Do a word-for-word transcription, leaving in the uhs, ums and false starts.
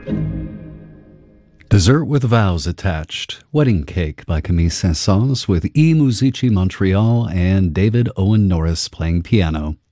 Dessert with Vows Attached, Wedding Cake by Camille Saint-Saëns with E Musici Montreal and David Owen Norris playing piano.